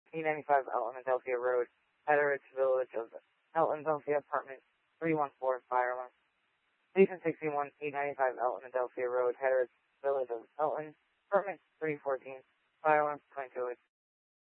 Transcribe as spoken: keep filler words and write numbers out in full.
eight ninety-five Elton Adelphia Road, Edwards Village of Elton Adelphia Apartment three one four, fire alarm. Station sixty-one, eight ninety-five Elton Adelphia Road, Edwards Village of Elton, Apartment three fourteen.